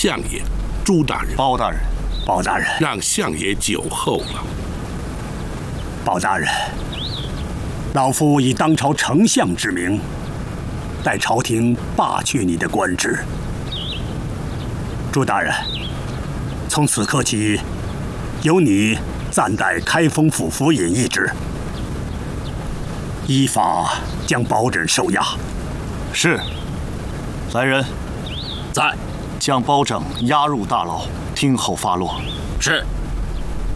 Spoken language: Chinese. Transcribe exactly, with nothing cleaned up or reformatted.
相爷，朱大人， 包大人， 包大人， 让相爷久候了。 包大人，老夫以当朝丞相之名，代朝廷罢去你的官职。朱大人，从此刻起，由你暂代开封府府尹一职，依法将包拯收押。 是。来人， 在， 将包拯押入大牢，听候发落。 是。